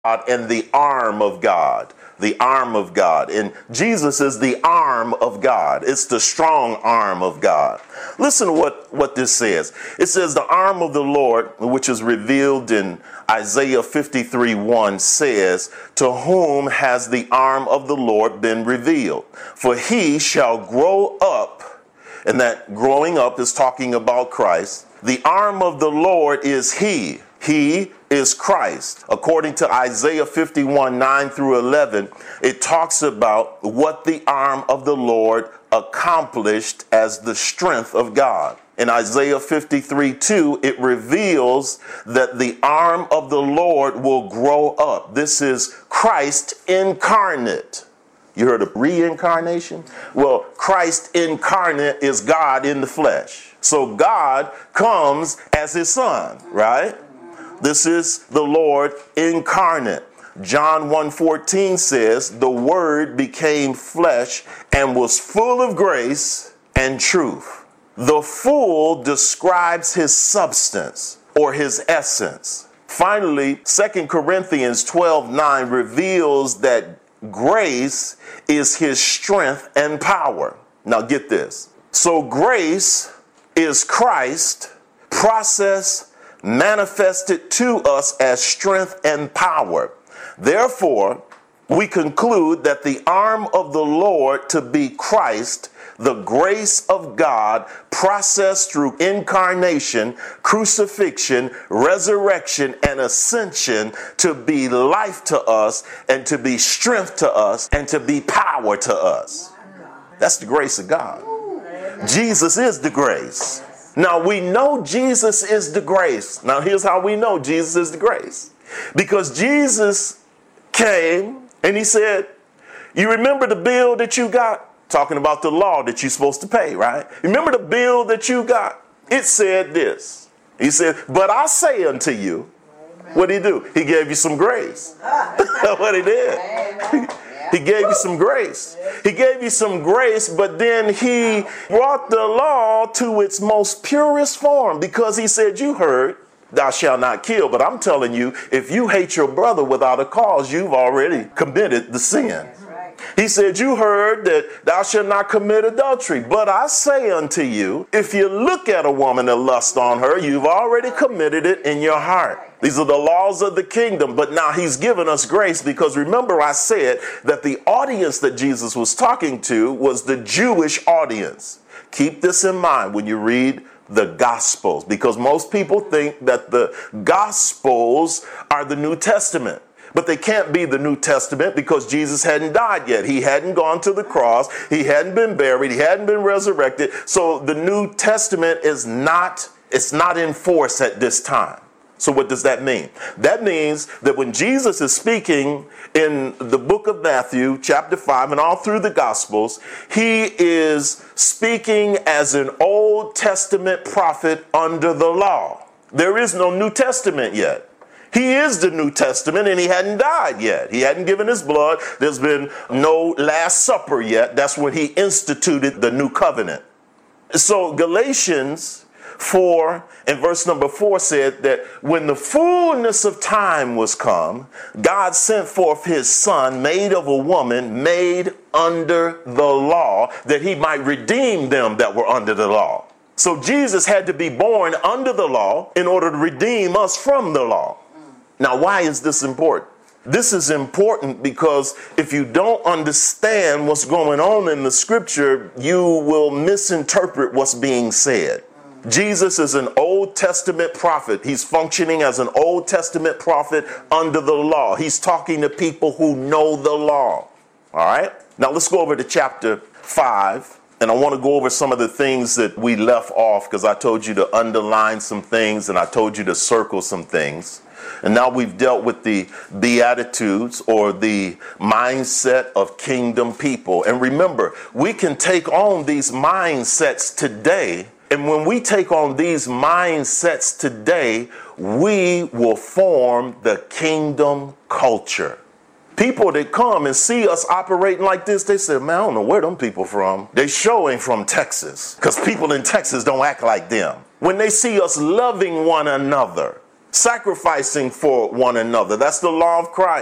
and the arm of God. The arm of God. And Jesus is the arm of God. It's the strong arm of God. Listen to what this says. It says the arm of the Lord, which is revealed in Isaiah 53:1, says, to whom has the arm of the Lord been revealed? For he shall grow up. And that growing up is talking about Christ. The arm of the Lord is he. He is Christ. According to Isaiah 51:9-11, it talks about what the arm of the Lord accomplished as the strength of God. In Isaiah 53:2, it reveals that the arm of the Lord will grow up. This is Christ incarnate. You heard of reincarnation? Well, Christ incarnate is God in the flesh. So God comes as his son, right? This is the Lord incarnate. John 1:14 says, the word became flesh and was full of grace and truth. The full describes his substance or his essence. Finally, 2 Corinthians 12:9 reveals that grace is his strength and power. Now get this. So grace is Christ process manifested to us as strength and power. Therefore, we conclude that the arm of the Lord to be Christ, the grace of God processed through incarnation, crucifixion, resurrection, and ascension to be life to us and to be strength to us and to be power to us. That's the grace of God. Jesus is the grace. Now we know Jesus is the grace. Now here's how we know Jesus is the grace. Because Jesus came and he said, you remember the bill that you got? Talking about the law that you're supposed to pay, right? Remember the bill that you got? It said this. He said, but I say unto you, what did he do? He gave you some grace. That's what he did. He gave you some grace. He gave you some grace, but then he brought the law to its most purest form because he said, you heard, thou shalt not kill. But I'm telling you, if you hate your brother without a cause, you've already committed the sin. He said, you heard that thou shalt not commit adultery. But I say unto you, if you look at a woman and lust on her, you've already committed it in your heart. These are the laws of the kingdom. But now he's given us grace because remember I said that the audience that Jesus was talking to was the Jewish audience. Keep this in mind when you read the Gospels, because most people think that the Gospels are the New Testament. But they can't be the New Testament because Jesus hadn't died yet. He hadn't gone to the cross. He hadn't been buried. He hadn't been resurrected. So the New Testament is not in force at this time. So what does that mean? That means that when Jesus is speaking in the book of Matthew, chapter 5, and all through the Gospels, he is speaking as an Old Testament prophet under the law. There is no New Testament yet. He is the New Testament and he hadn't died yet. He hadn't given his blood. There's been no Last Supper yet. That's when he instituted the new covenant. So Galatians 4 and verse number 4 said that when the fullness of time was come, God sent forth his son, made of a woman, made under the law, that he might redeem them that were under the law. So Jesus had to be born under the law in order to redeem us from the law. Now, why is this important? This is important because if you don't understand what's going on in the scripture, you will misinterpret what's being said. Jesus is an Old Testament prophet. He's functioning as an Old Testament prophet under the law. He's talking to people who know the law. All right. Now let's go over to chapter 5. And I want to go over some of the things that we left off because I told you to underline some things and I told you to circle some things. And now we've dealt with the Beatitudes or the mindset of kingdom people. And remember, we can take on these mindsets today. And when we take on these mindsets today, we will form the kingdom culture. People that come and see us operating like this, they say, man, I don't know where them people from. They sure ain't from Texas because people in Texas don't act like them. When they see us loving one another, sacrificing for one another. That's the law of Christ.